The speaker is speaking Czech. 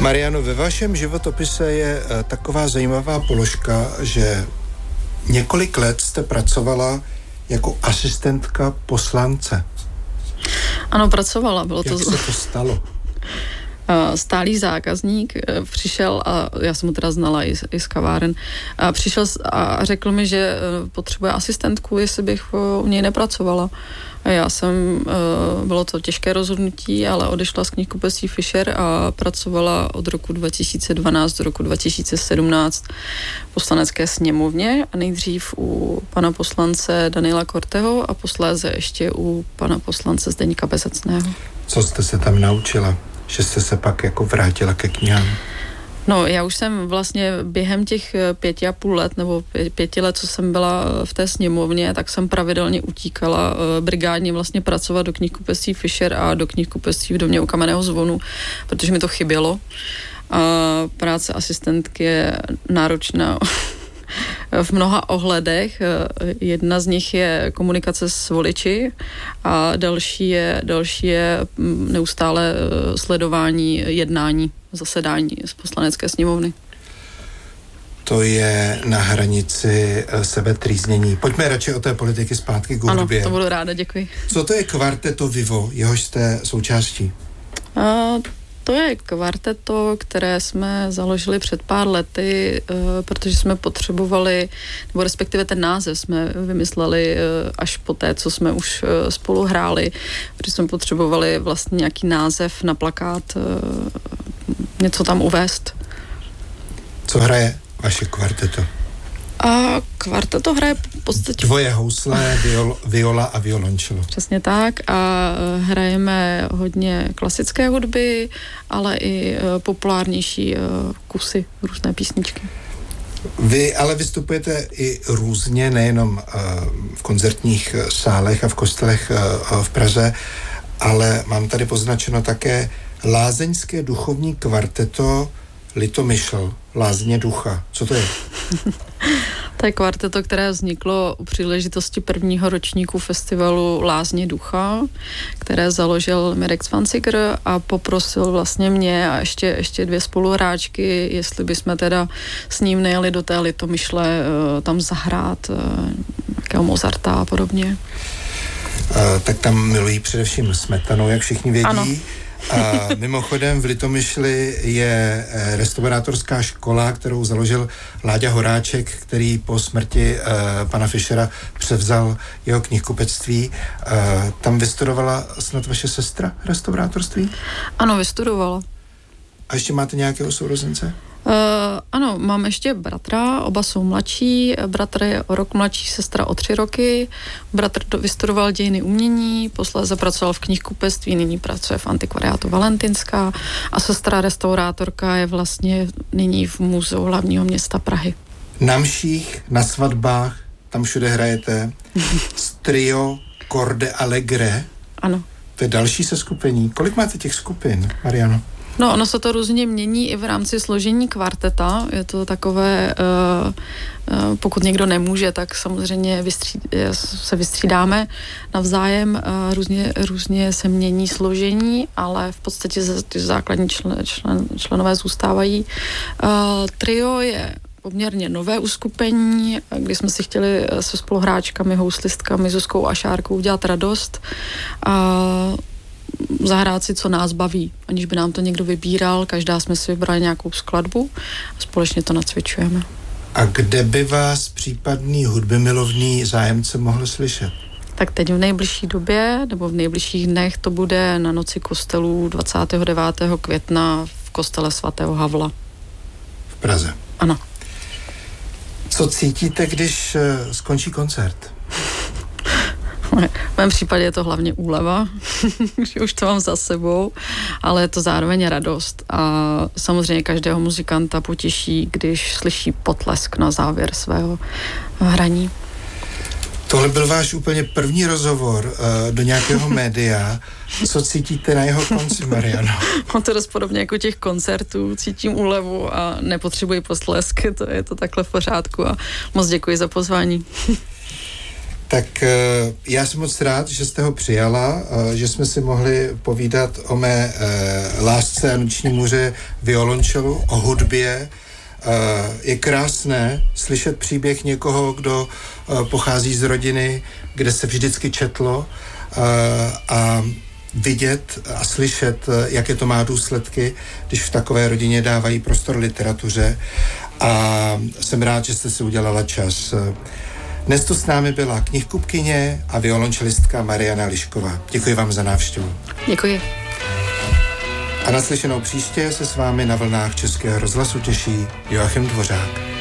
Mariano, ve vašem životopise je taková zajímavá položka, že několik let jste pracovala jako asistentka poslance. Ano, pracovala. Bylo Jak se to stalo? Stálý zákazník přišel, a já jsem ho teda znala i z kaváren, a přišel a řekl mi, že potřebuje asistentku, jestli bych u něj nepracovala. A já jsem, bylo to těžké rozhodnutí, ale odešla z knihkupectví Fischer a pracovala od roku 2012 do roku 2017 v Poslanecké sněmovně a nejdřív u pana poslance Daniela Korteho a posléze ještě u pana poslance Zdeňka Bezecného. Co jste se tam naučila? Že jste se pak jako vrátila ke knihám? No, já už jsem vlastně během těch 5,5 let nebo 5 let, co jsem byla v té sněmovně, tak jsem pravidelně utíkala brigádně vlastně pracovat do knihkupectví Fischer a do knihkupectví v Domě u Kamenného zvonu, protože mi to chybělo. A práce asistentky je náročná v mnoha ohledech. Jedna z nich je komunikace s voliči a další je neustále sledování jednání, zasedání z Poslanecké sněmovny. To je na hranici sebetrýznění. Pojďme radši o té politiky zpátky k hudbě. Ano, to budu ráda, děkuji. Co to je Kvarteto Vivo, jehož jste součástí? To je kvarteto, které jsme založili před pár lety, protože jsme potřebovali, nebo respektive ten název jsme vymysleli až po té, co jsme už spolu hráli, protože jsme potřebovali vlastně nějaký název na plakát, něco tam uvést. Co hraje vaše kvarteto? A kvarteto hraje v podstatě... Dvoje housle, viola a violončelo. Přesně tak a hrajeme hodně klasické hudby, ale i populárnější kusy, různé písničky. Vy ale vystupujete i různě, nejenom v koncertních sálech a v kostelech v Praze, ale mám tady poznačeno také lázeňské duchovní kvarteto Litomyšl, Lázně ducha. Co to je? To je kvarteto, které vzniklo u příležitosti prvního ročníku festivalu Lázně ducha, které založil Mirek Zwanziger a poprosil vlastně mě a ještě 2 spoluhráčky, jestli bychom teda s ním nejeli do té Litomyšle tam zahrát nějakého Mozarta a podobně. Tak tam milují především smetanu, jak všichni vědí. Ano. A mimochodem v Litomyšli je restaurátorská škola, kterou založil Láďa Horáček, který po smrti pana Fischera převzal jeho knihkupectví. Tam vystudovala snad vaše sestra restaurátorství? Ano, vystudovala. A ještě máte nějakého sourozence? Ano, mám ještě bratra, oba jsou mladší, bratr je o rok mladší, sestra o 3 roky, bratr vystudoval dějiny umění, posléze pracoval v knihkupectví, nyní pracuje v antikvariátu Valentinská a sestra restaurátorka je vlastně nyní v Muzeu hlavního města Prahy. Na mších, na svatbách, tam všude hrajete trio Corde Allegre. Ano. To je další seskupení. Kolik máte těch skupin, Mariano? No, ono se to různě mění i v rámci složení kvarteta. Je to takové, pokud někdo nemůže, tak samozřejmě se vystřídáme navzájem. Různě se mění složení, ale v podstatě základní členové zůstávají. Trio je poměrně nové uskupení, kdy jsme si chtěli se spoluhráčkami, houslistkami, Zuzkou a Šárkou udělat radost a zahrát si, co nás baví, aniž by nám to někdo vybíral. Každá jsme si vybrali nějakou skladbu a společně to nacvičujeme. A kde by vás případný hudbymilovný zájemce mohl slyšet? Tak teď v nejbližší době, nebo v nejbližších dnech to bude na Noci kostelů 29. května v kostele svatého Havla. V Praze? Ano. Co cítíte, když skončí koncert? V mém případě je to hlavně úleva, že už to mám za sebou, ale je to zároveň radost a samozřejmě každého muzikanta potěší, když slyší potlesk na závěr svého hraní. Tohle byl váš úplně první rozhovor do nějakého média. Co cítíte na jeho konci, Mariano? On to dost podobně jako těch koncertů, cítím úlevu a nepotřebuji potlesk, je to takhle v pořádku a moc děkuji za pozvání. Tak já jsem moc rád, že jste ho přijala, že jsme si mohli povídat o mé lásce a noční můře violončelu, o hudbě. Je krásné slyšet příběh někoho, kdo pochází z rodiny, kde se vždycky četlo, a vidět a slyšet, jaké to má důsledky, když v takové rodině dávají prostor literatuře. A jsem rád, že jste si udělala čas. Dnes tu s námi byla knihkupkyně a violončelistka Mariana Lišková. Děkuji vám za návštěvu. Děkuji. A naslyšenou příště se s vámi na vlnách Českého rozhlasu těší Joachim Dvořák.